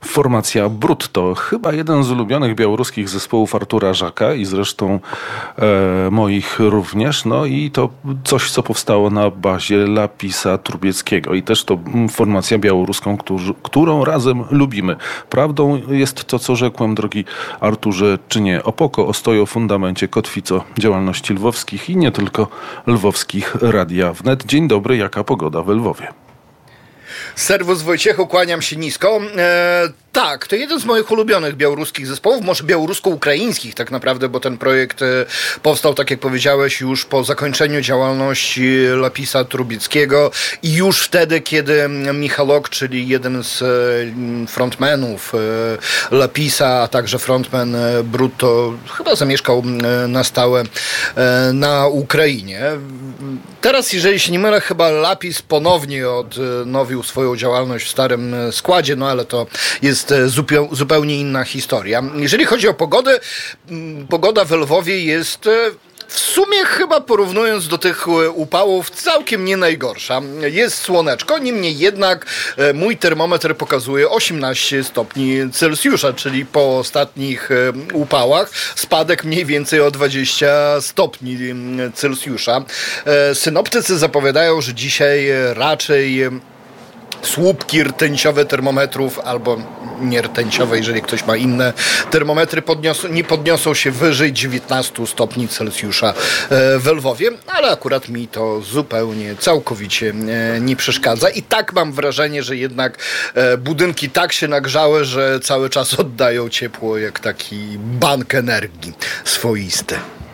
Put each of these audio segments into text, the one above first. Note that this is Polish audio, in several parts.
Formacja Brutto, chyba jeden z ulubionych białoruskich zespołów Artura Żaka i zresztą moich również. No i to coś, co powstało na bazie Lapisa Trubieckiego. I też to formacja białoruską, którą razem lubimy. Prawdą jest to, co rzekłem, drogi Arturze, czy nie? Opoko ostoją w fundamencie kotwico działalności lwowskich i nie tylko lwowskich Radia Wnet. Dzień dobry, jaka pogoda w Lwowie? Serwus Wojciechu, kłaniam się nisko. Tak, to jeden z moich ulubionych białoruskich zespołów, może białorusko-ukraińskich tak naprawdę, bo ten projekt powstał, tak jak powiedziałeś, już po zakończeniu działalności Lapisa Trubieckiego i już wtedy, kiedy Michalok, czyli jeden z frontmanów Lapisa, a także frontman Brutto, chyba zamieszkał na stałe na Ukrainie. Teraz, jeżeli się nie mylę, chyba Lapis ponownie odnowił swoją działalność w starym składzie, no ale to jest zupełnie inna historia. Jeżeli chodzi o pogodę, pogoda w Lwowie jest w sumie chyba, porównując do tych upałów, całkiem nie najgorsza. Jest słoneczko, niemniej jednak mój termometr pokazuje 18 stopni Celsjusza, czyli po ostatnich upałach spadek mniej więcej o 20 stopni Celsjusza. Synoptycy zapowiadają, że dzisiaj raczej słupki rtęciowe termometrów, albo niertęciowe, jeżeli ktoś ma inne termometry, nie podniosą się wyżej 19 stopni Celsjusza w Lwowie, ale akurat mi to zupełnie, całkowicie nie przeszkadza i tak mam wrażenie, że jednak budynki tak się nagrzały, że cały czas oddają ciepło jak taki bank energii swoisty.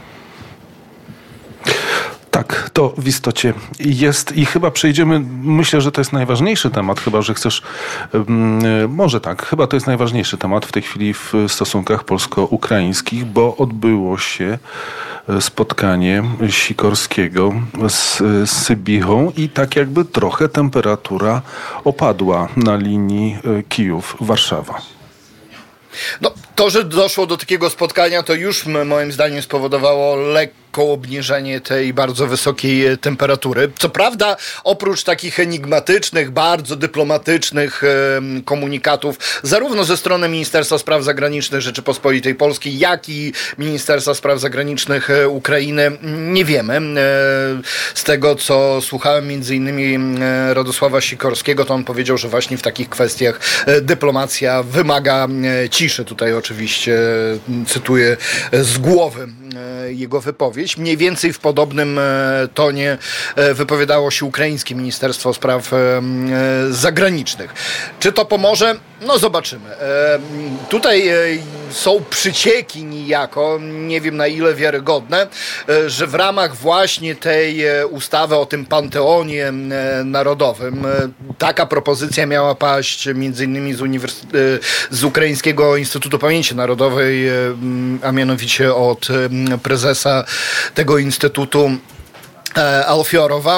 Tak, to w istocie jest i chyba przejdziemy, myślę, że to jest najważniejszy temat, chyba że chcesz, może tak, chyba to jest najważniejszy temat w tej chwili w stosunkach polsko-ukraińskich, bo odbyło się spotkanie Sikorskiego z Sybichą i tak jakby trochę temperatura opadła na linii Kijów-Warszawa. No, to, że doszło do takiego spotkania, to już moim zdaniem spowodowało lekko obniżenie tej bardzo wysokiej temperatury. Co prawda, oprócz takich enigmatycznych, bardzo dyplomatycznych komunikatów, zarówno ze strony Ministerstwa Spraw Zagranicznych Rzeczypospolitej Polskiej, jak i Ministerstwa Spraw Zagranicznych Ukrainy, nie wiemy. Z tego, co słuchałem między innymi Radosława Sikorskiego, to on powiedział, że właśnie w takich kwestiach dyplomacja wymaga ciszy. Tutaj oczywiście cytuję z głowy jego wypowiedź. Mniej więcej w podobnym tonie wypowiadało się ukraińskie Ministerstwo Spraw Zagranicznych. Czy to pomoże? No zobaczymy. Tutaj są przycieki niejako, nie wiem na ile wiarygodne, że w ramach właśnie tej ustawy o tym Panteonie Narodowym taka propozycja miała paść między innymi z Ukraińskiego Instytutu Pamięci Narodowej, a mianowicie od prezesa tego instytutu Alfiorowa.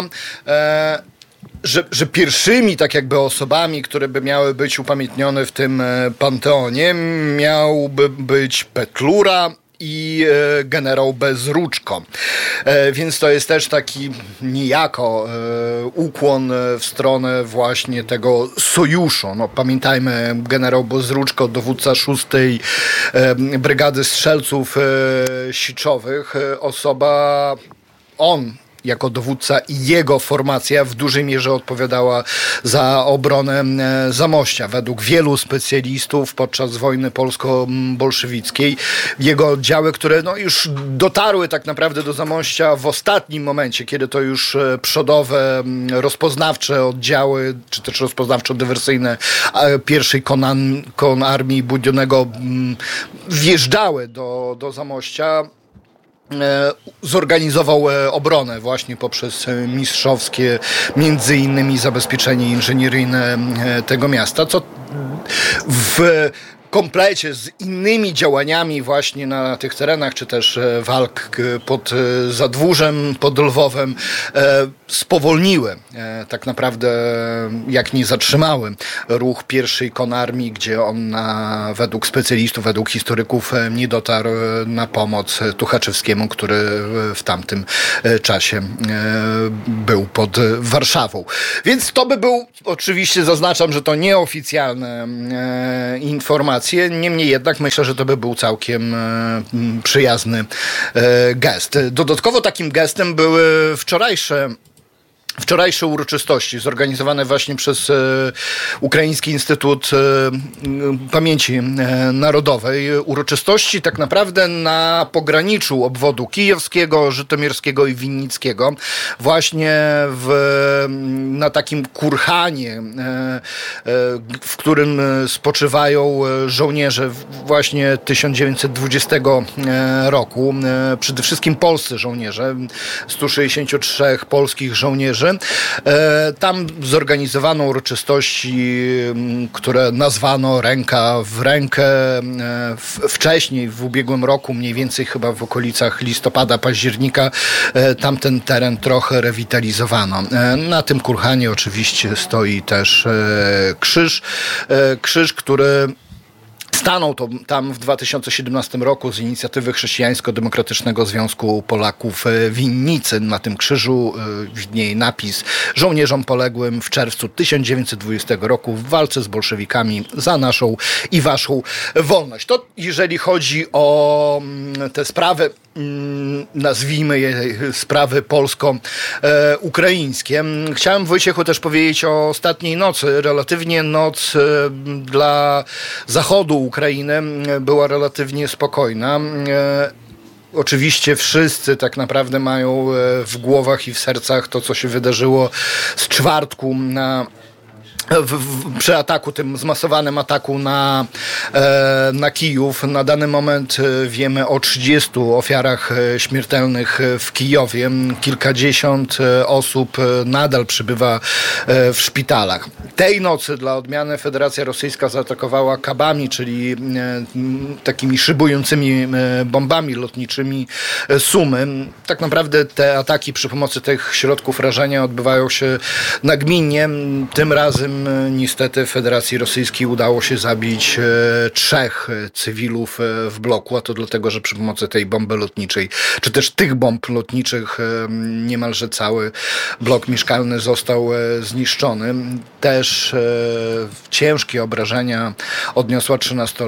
Że pierwszymi tak jakby osobami, które by miały być upamiętnione w tym Panteonie, miałby być Petlura i generał Bezruczko. Więc to jest też taki niejako ukłon w stronę właśnie tego sojuszu. No, pamiętajmy, generał Bezruczko, dowódca 6. Brygady Strzelców Siczowych, on jako dowódca i jego formacja w dużej mierze odpowiadała za obronę Zamościa. Według wielu specjalistów podczas wojny polsko-bolszewickiej jego oddziały, które już dotarły tak naprawdę do Zamościa w ostatnim momencie, kiedy to już przodowe, rozpoznawcze oddziały, czy też rozpoznawczo-dywersyjne pierwszej konarmii Budionego wjeżdżały do Zamościa, zorganizował obronę właśnie poprzez mistrzowskie, między innymi zabezpieczenie inżynieryjne tego miasta, co w komplecie z innymi działaniami właśnie na tych terenach, czy też walk pod Zadwórzem, pod Lwowem, spowolniły, tak naprawdę jak nie zatrzymały ruch pierwszej konarmii, gdzie on według specjalistów, według historyków nie dotarł na pomoc Tuchaczewskiemu, który w tamtym czasie był pod Warszawą. Więc to by był, oczywiście zaznaczam, że to nieoficjalne informacje, niemniej jednak myślę, że to by był całkiem przyjazny gest. Dodatkowo takim gestem były wczorajsze uroczystości zorganizowane właśnie przez Ukraiński Instytut Pamięci Narodowej. Uroczystości tak naprawdę na pograniczu obwodu kijowskiego, żytomierskiego i winnickiego. Właśnie na takim kurhanie, w którym spoczywają żołnierze właśnie 1920 roku. Przede wszystkim polscy żołnierze, 163 polskich żołnierzy. Tam zorganizowano uroczystości, które nazwano Ręka w rękę. Wcześniej, w ubiegłym roku, mniej więcej chyba w okolicach listopada, października, tamten teren trochę rewitalizowano. Na tym kurhanie oczywiście stoi też krzyż, który stanął tam w 2017 roku z inicjatywy Chrześcijańsko-Demokratycznego Związku Polaków Winnicy. Na tym krzyżu widnieje napis: żołnierzom poległym w czerwcu 1920 roku w walce z bolszewikami za naszą i waszą wolność. To jeżeli chodzi o te sprawy, nazwijmy je sprawy polsko-ukraińskie. Chciałem, Wojciechu, też powiedzieć o ostatniej nocy. Relatywnie noc dla zachodu Ukrainy była relatywnie spokojna. Oczywiście wszyscy tak naprawdę mają w głowach i w sercach to, co się wydarzyło z czwartku przy ataku, tym zmasowanym ataku na Kijów. Na dany moment wiemy o 30 ofiarach śmiertelnych w Kijowie. Kilkadziesiąt osób nadal przebywa w szpitalach. Tej nocy dla odmiany Federacja Rosyjska zaatakowała kabami, czyli takimi szybującymi bombami lotniczymi Sumy. Tak naprawdę te ataki przy pomocy tych środków rażenia odbywają się nagminnie. Tym razem niestety Federacji Rosyjskiej udało się zabić 3 cywilów w bloku, a to dlatego, że przy pomocy tej bomby lotniczej, czy też tych bomb lotniczych, niemalże cały blok mieszkalny został zniszczony. Też ciężkie obrażenia odniosła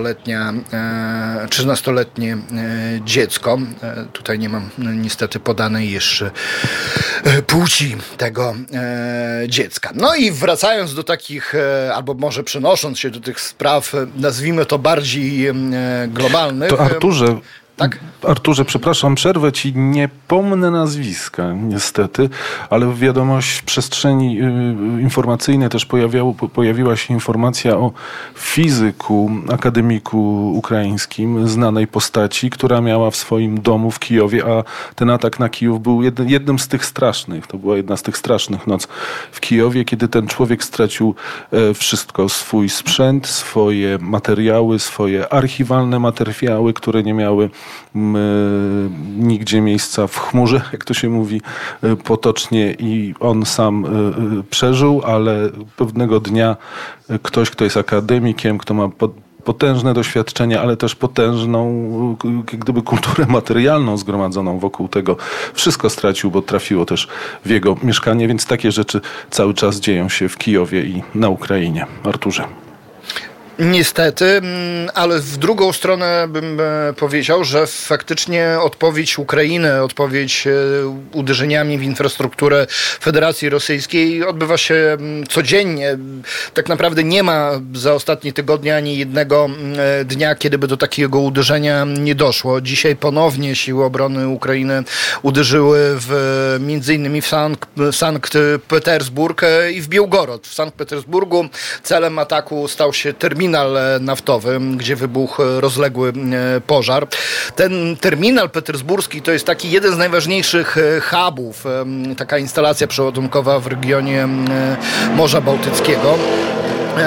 13-letnie dziecko. Tutaj nie mam niestety podanej jeszcze płci tego dziecka. No i wracając do takich, albo może przenosząc się do tych spraw, nazwijmy to bardziej globalnych. To Arturze, tak? Arturze, przepraszam, przerwę ci, nie pomnę nazwiska niestety, ale w wiadomość w przestrzeni informacyjnej też pojawiła się informacja o fizyku, akademiku ukraińskim, znanej postaci, która miała w swoim domu w Kijowie, a ten atak na Kijów był jednym z tych strasznych. To była jedna z tych strasznych noc w Kijowie, kiedy ten człowiek stracił wszystko, swój sprzęt, swoje materiały, swoje archiwalne materiały, które nie miały nigdzie miejsca w chmurze, jak to się mówi potocznie, i on sam przeżył, ale pewnego dnia ktoś, kto jest akademikiem, kto ma potężne doświadczenie, ale też potężną, jak gdyby, kulturę materialną zgromadzoną wokół tego, wszystko stracił, bo trafiło też w jego mieszkanie, więc takie rzeczy cały czas dzieją się w Kijowie i na Ukrainie. Arturze. Niestety, ale w drugą stronę bym powiedział, że faktycznie odpowiedź Ukrainy, odpowiedź uderzeniami w infrastrukturę Federacji Rosyjskiej odbywa się codziennie. Tak naprawdę nie ma za ostatnie tygodnie ani jednego dnia, kiedy by do takiego uderzenia nie doszło. Dzisiaj ponownie siły obrony Ukrainy uderzyły między innymi w Sankt Petersburg i w Białgorod. W Sankt Petersburgu celem ataku stał się terminal naftowy, gdzie wybuchł rozległy pożar. Ten terminal petersburski to jest taki jeden z najważniejszych hubów, taka instalacja przeładunkowa w regionie Morza Bałtyckiego.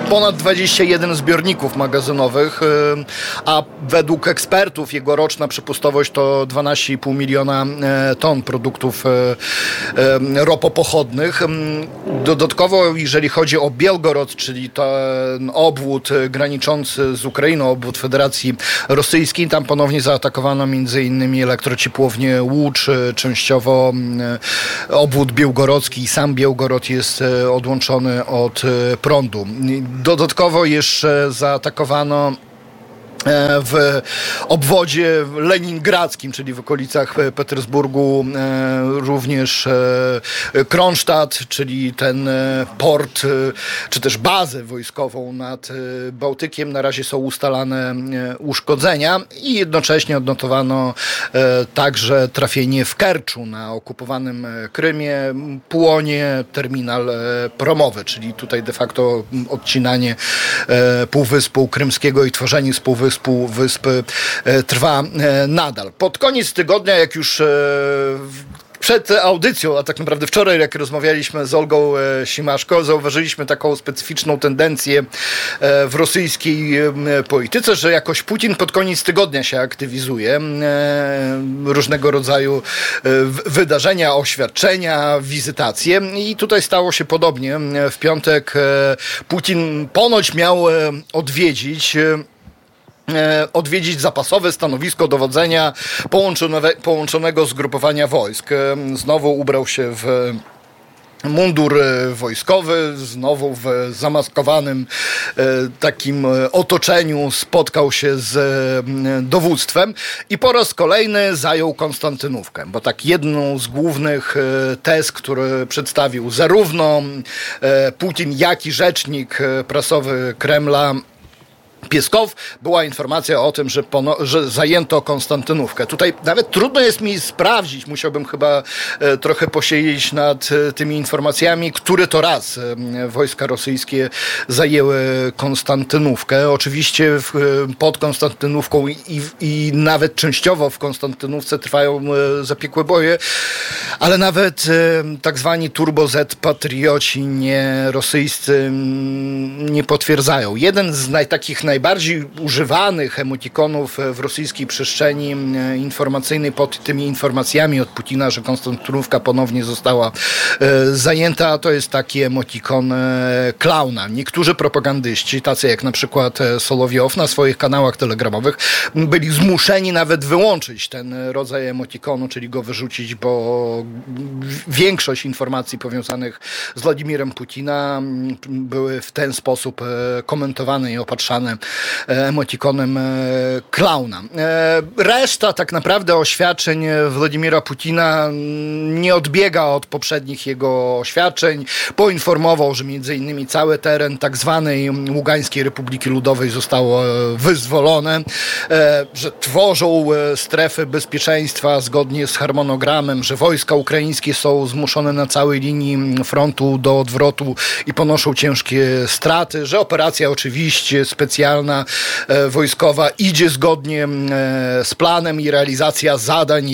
ponad 21 zbiorników magazynowych, a według ekspertów jego roczna przepustowość to 12,5 miliona ton produktów ropopochodnych. Dodatkowo, jeżeli chodzi o Białgorod, czyli ten obwód graniczący z Ukrainą, obwód Federacji Rosyjskiej, tam ponownie zaatakowano m.in. elektrociepłownię Łódź, częściowo obwód białgorodzki i sam Białgorod jest odłączony od prądu. Dodatkowo jeszcze zaatakowano w obwodzie leningradzkim, czyli w okolicach Petersburgu, również Kronstadt, czyli ten port, czy też bazę wojskową nad Bałtykiem. Na razie są ustalane uszkodzenia i jednocześnie odnotowano także trafienie w Kerczu na okupowanym Krymie. Płonie terminal promowy, czyli tutaj de facto odcinanie Półwyspu Krymskiego i tworzenie z Półwyspu wyspy trwa nadal. Pod koniec tygodnia, jak już przed audycją, a tak naprawdę wczoraj, jak rozmawialiśmy z Olgą Simaszko, zauważyliśmy taką specyficzną tendencję w rosyjskiej polityce, że jakoś Putin pod koniec tygodnia się aktywizuje. Różnego rodzaju wydarzenia, oświadczenia, wizytacje. I tutaj stało się podobnie. W piątek Putin ponoć miał odwiedzić zapasowe stanowisko dowodzenia połączonego zgrupowania wojsk. Znowu ubrał się w mundur wojskowy, znowu w zamaskowanym takim otoczeniu spotkał się z dowództwem i po raz kolejny zajął Konstantynówkę, bo tak jedną z głównych tez, które przedstawił zarówno Putin, jak i rzecznik prasowy Kremla Pieskow, była informacja o tym, że zajęto Konstantynówkę. Tutaj nawet trudno jest mi sprawdzić, musiałbym chyba trochę posiedzieć nad tymi informacjami, który to raz wojska rosyjskie zajęły Konstantynówkę. Oczywiście pod Konstantynówką i nawet częściowo w Konstantynówce trwają zapiekłe boje, ale nawet tak zwani turbo-Z patrioci rosyjscy nie potwierdzają. Jeden z takich najbardziej używanych emotikonów w rosyjskiej przestrzeni informacyjnej pod tymi informacjami od Putina, że Konstantynówka ponownie została zajęta, to jest taki emotikon klauna. Niektórzy propagandyści, tacy jak na przykład Solowiow, na swoich kanałach telegramowych byli zmuszeni nawet wyłączyć ten rodzaj emotikonu, czyli go wyrzucić, bo większość informacji powiązanych z Władimirem Putina były w ten sposób komentowane i opatrzane emotikonem klauna. Reszta tak naprawdę oświadczeń Władimira Putina nie odbiega od poprzednich jego oświadczeń. Poinformował, że między innymi cały teren tak zwanej Ługańskiej Republiki Ludowej został wyzwolony, że tworzą strefy bezpieczeństwa zgodnie z harmonogramem, że wojska ukraińskie są zmuszone na całej linii frontu do odwrotu i ponoszą ciężkie straty, że operacja oczywiście specjalna wojskowa idzie zgodnie z planem i realizacja zadań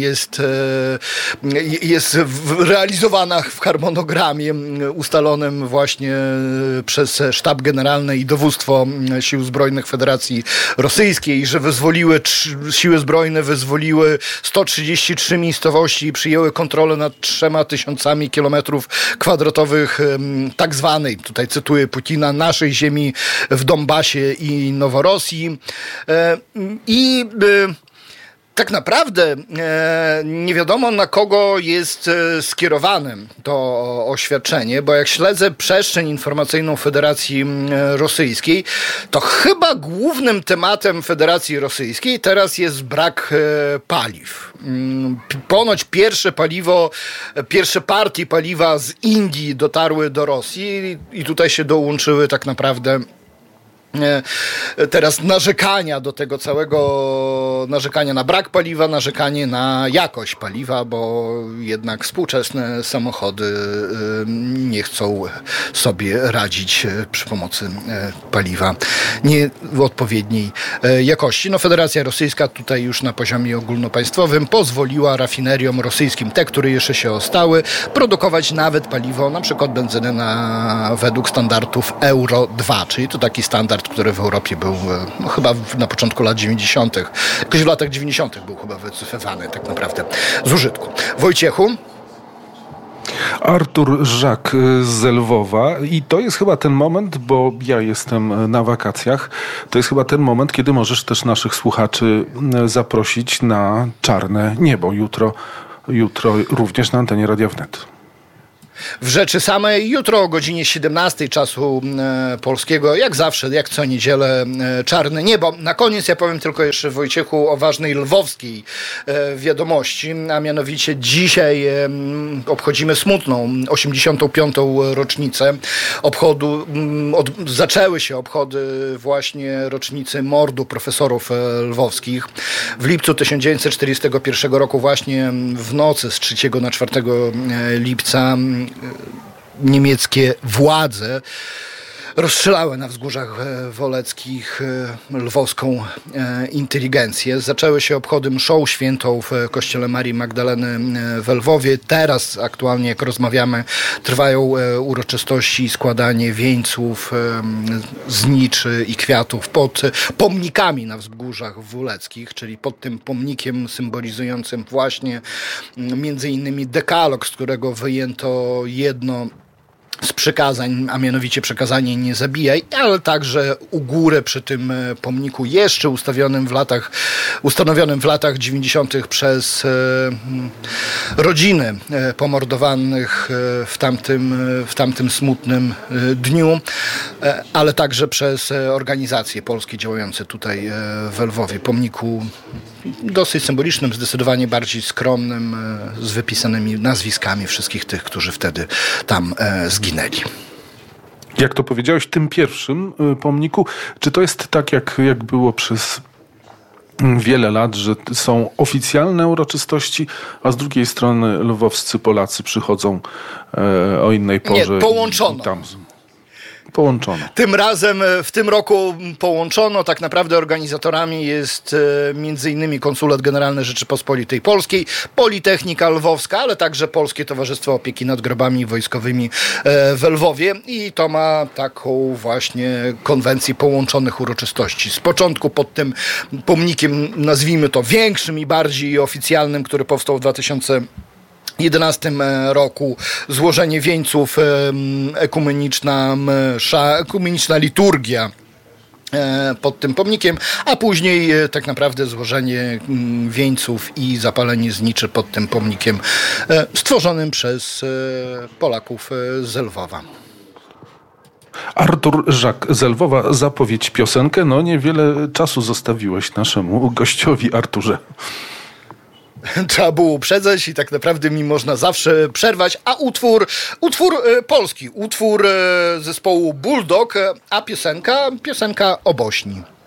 jest realizowana w harmonogramie ustalonym właśnie przez Sztab Generalny i Dowództwo Sił Zbrojnych Federacji Rosyjskiej, że siły zbrojne wyzwoliły 133 miejscowości i przyjęły kontrolę nad 3000 kilometrów kwadratowych tak zwanej, tutaj cytuję Putina, naszej ziemi w Donbasie i Noworosji. Tak naprawdę nie wiadomo, na kogo jest skierowane to oświadczenie, bo jak śledzę przestrzeń informacyjną Federacji Rosyjskiej, to chyba głównym tematem Federacji Rosyjskiej teraz jest brak paliw. Ponoć pierwsze partie paliwa z Indii dotarły do Rosji i tutaj się dołączyły tak naprawdę teraz narzekania do tego całego, narzekania na brak paliwa, narzekanie na jakość paliwa, bo jednak współczesne samochody nie chcą sobie radzić przy pomocy paliwa nie w odpowiedniej jakości. No, Federacja Rosyjska tutaj już na poziomie ogólnopaństwowym pozwoliła rafineriom rosyjskim, te, które jeszcze się ostały, produkować nawet paliwo, na przykład benzynę według standardów Euro 2, czyli to taki standard, który w Europie był chyba na początku lat 90. Jakoś w latach 90. był chyba wycofywany tak naprawdę z użytku. Wojciechu? Artur Żak z Lwowa i to jest chyba ten moment, bo ja jestem na wakacjach, to jest chyba ten moment, kiedy możesz też naszych słuchaczy zaprosić na czarne niebo. Jutro również na antenie Radia Wnet. W rzeczy samej jutro o godzinie 17 czasu polskiego, jak zawsze, jak co niedzielę, czarne niebo. Na koniec ja powiem tylko jeszcze, Wojciechu, o ważnej lwowskiej wiadomości, a mianowicie dzisiaj obchodzimy smutną 85. rocznicę obchodu, zaczęły się obchody właśnie rocznicy mordu profesorów lwowskich. W lipcu 1941 roku właśnie w nocy z 3 na 4 lipca niemieckie władze rozstrzelały na wzgórzach woleckich lwowską inteligencję. Zaczęły się obchody mszą świętą w kościele Marii Magdaleny w Lwowie. Teraz aktualnie, jak rozmawiamy, trwają uroczystości i składanie wieńców, zniczy i kwiatów pod pomnikami na wzgórzach woleckich, czyli pod tym pomnikiem symbolizującym właśnie między innymi dekalog, z którego wyjęto jedno z przykazań, a mianowicie przekazanie nie zabijaj, ale także u góry przy tym pomniku jeszcze ustanowionym w latach 90. przez rodziny pomordowanych w tamtym smutnym dniu, ale także przez organizacje polskie działające tutaj w Lwowie. Pomniku dosyć symbolicznym, zdecydowanie bardziej skromnym, z wypisanymi nazwiskami wszystkich tych, którzy wtedy tam zginęli. Jak to powiedziałeś, tym pierwszym pomniku, czy to jest tak, jak było przez wiele lat, że są oficjalne uroczystości, a z drugiej strony lwowscy Polacy przychodzą o innej porze? Nie, połączono. Połączono. Tym razem w tym roku połączono. Tak naprawdę organizatorami jest między innymi Konsulat Generalny Rzeczypospolitej Polskiej, Politechnika Lwowska, ale także Polskie Towarzystwo Opieki nad Grobami Wojskowymi w Lwowie i to ma taką właśnie konwencję połączonych uroczystości. Z początku pod tym pomnikiem, nazwijmy to większym i bardziej oficjalnym, który powstał w 2011 roku, złożenie wieńców, ekumeniczna liturgia pod tym pomnikiem, a później tak naprawdę złożenie wieńców i zapalenie zniczy pod tym pomnikiem stworzonym przez Polaków z Lwowa. Artur Żak z Lwowa, zapowiedź piosenkę. No niewiele czasu zostawiłeś naszemu gościowi, Arturze. Trzeba było uprzedzać i tak naprawdę mi można zawsze przerwać, a utwór polski, utwór zespołu Bulldog, a piosenka o Bośni.